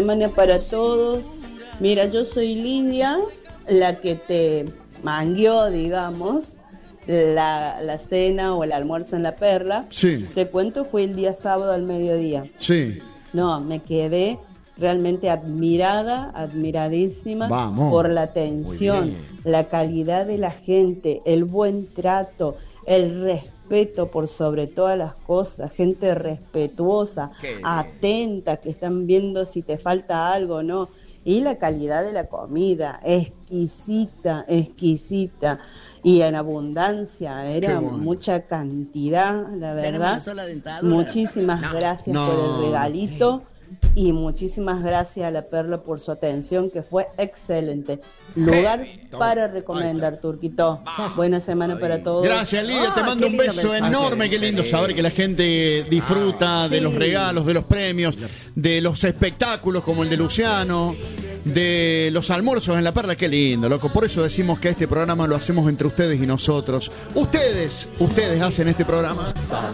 semana para todos. Mira, yo soy Lidia, la que te mangueó, digamos, la cena o el almuerzo en La Perla. Sí. Te cuento, fue el día sábado al mediodía. Sí. No, me quedé realmente admiradísima. Vamos. Por la atención, la calidad de la gente, el buen trato, el respeto por sobre todas las cosas, gente respetuosa, atenta, que están viendo si te falta algo o no. Y la calidad de la comida, exquisita, exquisita. Y en abundancia, era mucha cantidad, la verdad. Muchísimas gracias por el regalito. Y muchísimas gracias a La Perla por su atención, que fue excelente. Lugar para recomendar, Turquito. Buena semana para todos. Gracias, Lidia, te mando un beso enorme. Qué lindo saber que la gente disfruta de los regalos, de los premios, de los espectáculos como el de Luciano, de los almuerzos en La Perla. Qué lindo, loco. Por eso decimos que este programa lo hacemos entre ustedes y nosotros. Ustedes hacen este programa.